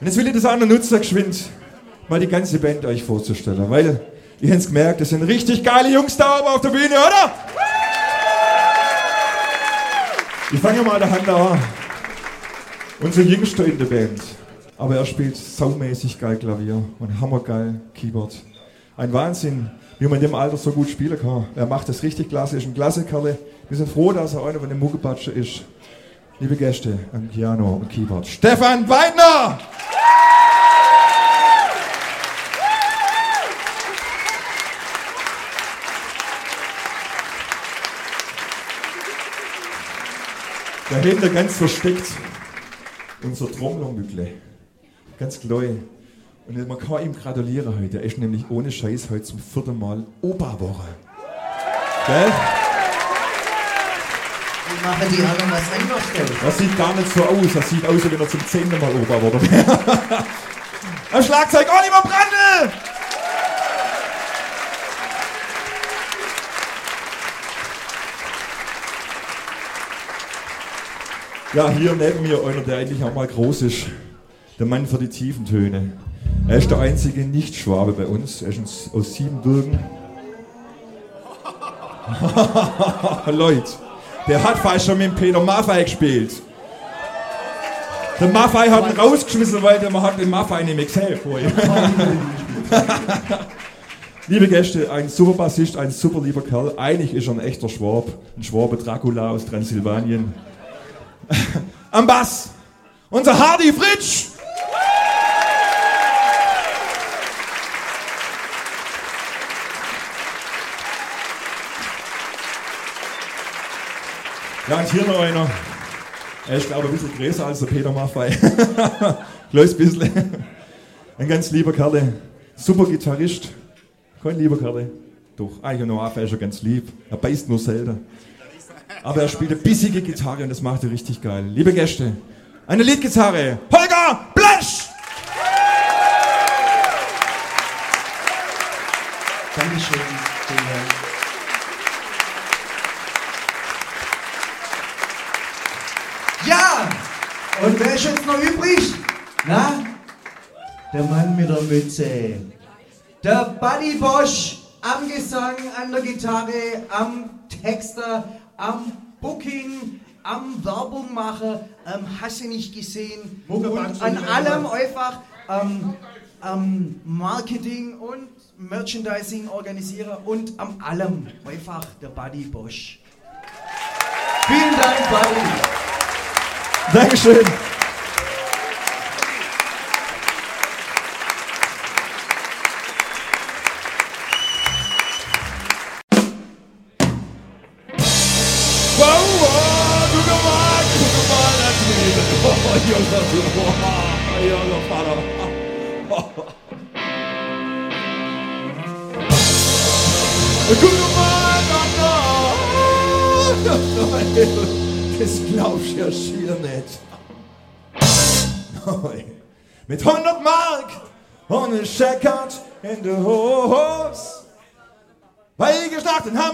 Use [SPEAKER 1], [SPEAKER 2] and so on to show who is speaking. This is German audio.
[SPEAKER 1] Und jetzt will ich das auch noch nutzen, geschwind, mal die ganze Band euch vorzustellen, weil ihr habt es gemerkt, das sind richtig geile Jungs da oben auf der Bühne, oder? Ich fange mal der Hand an. Unser Jüngster in der Band. Aber er spielt saumäßig geil Klavier und hammergeil Keyboard. Ein Wahnsinn, wie man in dem Alter so gut spielen kann. Er macht das richtig klasse, ist ein klasse Kerl. Wir sind froh, dass er einer von den Muckepatscher ist. Liebe Gäste am Piano und Keyboard. Stefan Weidner! Dahinter ganz versteckt unser Trommlermückle. Ganz klein. Und man kann ihm gratulieren heute. Er ist nämlich ohne Scheiß heute zum 4. Mal Opa geworden. Gell?
[SPEAKER 2] Wie machen die anderen was anderes?
[SPEAKER 1] Das sieht gar nicht so aus. Das sieht aus, als wenn er zum 10. Mal Opa geworden wäre. Am Schlagzeug Oliver Brandl! Ja, hier neben mir einer, der eigentlich auch mal groß ist. Der Mann für die tiefen Töne. Er ist der einzige Nicht-Schwabe bei uns. Er ist aus Siebenbürgen. Leute, der hat fast schon mit Peter Maffay gespielt. Der Maffay hat ihn rausgeschmissen, weil man hat den Maffay nicht mehr gesehen vorher. Liebe Gäste, ein super Bassist, ein super lieber Kerl. Eigentlich ist er ein echter Schwab. Ein Schwabe Dracula aus Transsilvanien. Am Bass, unser Hardy Fritsch. Ja, und hier noch einer. Er ist, glaube ich, ein bisschen größer als der Peter Maffay. Kleines bisschen. Ein ganz lieber Kerl. Super Gitarrist. Kein lieber Kerl. Doch, eigentlich noch Maffay ist er ganz lieb. Er beißt nur selten. Aber er spielt eine bissige Gitarre und das macht er richtig geil. Liebe Gäste, eine Leadgitarre, Holger Blasch!
[SPEAKER 2] Dankeschön. Ja! Und wer ist jetzt noch übrig? Na? Der Mann mit der Mütze. Der Buddy Bosch am Gesang, an der Gitarre, am Texter, am Booking, am Werbung machen, hast du nicht gesehen, und an allem einfach am Marketing und Merchandising organisieren und am allem einfach der Buddy Bosch. Vielen Dank, Buddy.
[SPEAKER 1] Dankeschön. Das glaubst du ja schier nicht. Mit 100 Mark und ein Scheckert in der Hose. Weil ich geschlagen habe.